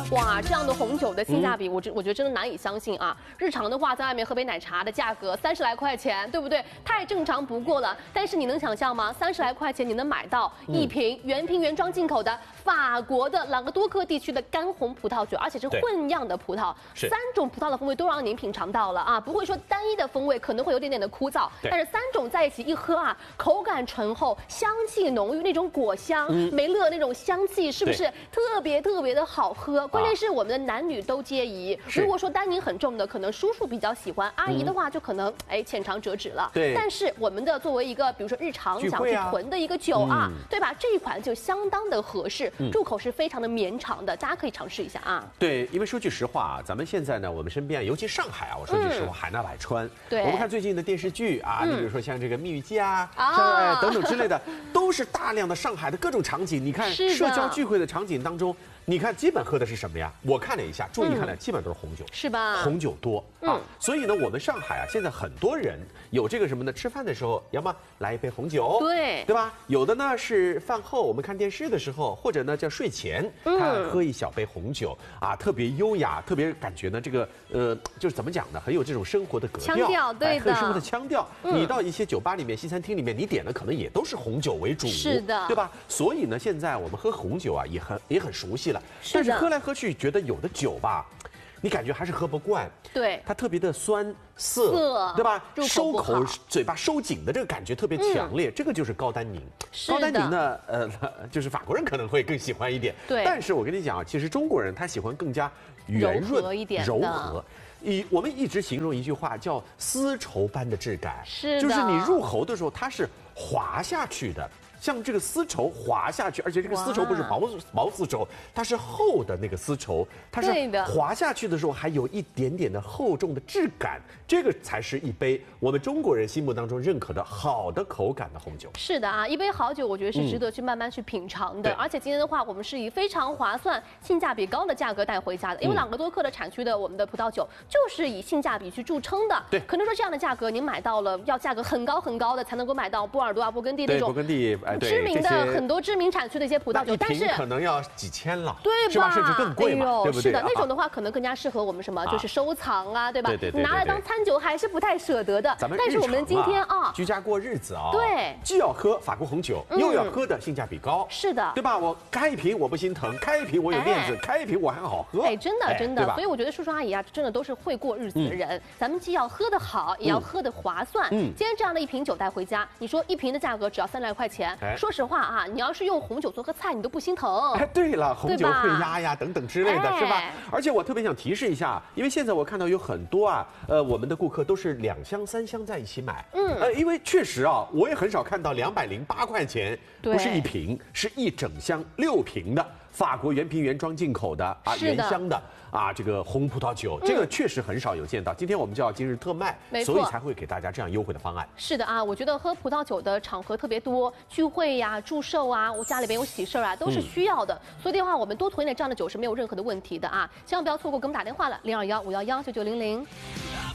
哇，这样的红酒的性价比，我觉得真的难以相信啊！日常的话，在外面喝杯奶茶的价格30来块钱，对不对？太正常不过了。但是你能想象吗？30来块钱你能买到一瓶原瓶原装进口的法国的朗格多克地区的干红葡萄酒，而且是混酿的葡萄，3种葡萄的风味都让您品尝到了啊，不会说单一的风味可能会有点点的枯燥，但是3种在一起一喝啊，口感醇厚，香气浓郁，那种果香、梅勒那种香气，是不是特别的好喝？关键是我们的男女都皆宜。如果说单宁很重的，可能叔叔比较喜欢，阿姨的话就可能浅尝辄止了。 对。 但是我们的作为一个比如说日常想去囤的一个酒啊，对吧？这一款就相当的合适，入口是非常的绵长的，大家可以尝试一下啊。 对，因为说句实话啊，咱们现在呢，我们身边尤其上海啊，我说句实话，海纳百川。 对。 我们看最近的电视剧啊，你比如说像这个《蜜月记》啊，等等之类的，都是大量的上海的各种场景。你看社交聚会的场景当中。你看，基本喝的是什么呀？我看了一下，注意看了，基本都是红酒， 是吧？ 红酒多啊，所以呢，我们上海啊，现在很多人有这个什么呢？吃饭的时候，要么来一杯红酒，对吧？有的呢是饭后我们看电视的时候，或者呢叫睡前，他喝一小杯红酒啊，特别优雅，特别感觉呢这个就是怎么讲呢？很有这种生活的格调， 对的， 很有生活的腔调。你到一些酒吧里面、西餐厅里面，你点的可能也都是红酒为主， 是的， 对吧？所以呢，现在我们喝红酒啊，也很熟悉了。但是喝来喝去，觉得有的酒吧，你感觉还是喝不惯。 对， 它特别的酸涩，对吧？收口嘴巴收紧的这个感觉特别强烈，这个就是高单宁。高单宁呢，就是法国人可能会更喜欢一点。 对， 但是我跟你讲啊，其实中国人他喜欢更加圆润一点、 柔和。我们一直形容一句话叫丝绸般的质感， 是就是你入喉的时候它是滑下去的。像这个丝绸滑下去，而且这个丝绸不是薄丝绸，它是厚的那个丝绸，它是滑下去的时候还有一点点的厚重的质感，这个才是一杯我们中国人心目当中认可的好的口感的红酒。 是的啊，一杯好酒，我觉得是值得去慢慢去品尝的。而且今天的话，我们是以非常划算、性价比高的价格带回家的，因为朗格多克的产区的我们的葡萄酒就是以性价比去著称的。 对， 可能说这样的价格您买到了，要价格很高的才能够买到波尔多啊、勃艮第那种。 勃艮第。 知名的很多知名产区的一些葡萄酒，但是可能要几千了， 对吧？ 是吧？甚至更贵嘛，对不对？ 是的，那种的话可能更加适合我们什么，就是收藏啊，对吧？ 对， 拿来当餐酒还是不太舍得的。但是我们今天啊， 居家过日子啊， 对， 既要喝法国红酒，又要喝的性价比高， 是的， 对吧？我开一瓶我不心疼，开一瓶我有面子，开一瓶我还好喝。 真的，所以我觉得叔叔阿姨啊，真的都是会过日子的人。咱们既要喝得好，也要喝得划算。今天这样的一瓶酒带回家，你说一瓶的价格只要3来块钱，说实话啊。你要是用红酒做个菜，你都不心疼。 对了，红酒会压呀，等等之类的，是吧？而且我特别想提示一下，因为现在我看到有很多啊，我们的顾客都是2箱3箱在一起买。因为确实啊，我也很少看到208块钱，不是一瓶，是一整箱6瓶的法国原瓶原装进口的啊，原箱的。这个红葡萄酒，这个确实很少有见到。今天我们叫今日特卖，所以才会给大家这样优惠的方案。 是的啊，我觉得喝葡萄酒的场合特别多，聚会呀、祝寿啊，我家里边有喜事啊，都是需要的。所以的话，我们多囤一点这样的酒是没有任何的问题的啊！千万不要错过，给我们打电话了，021-511-9900。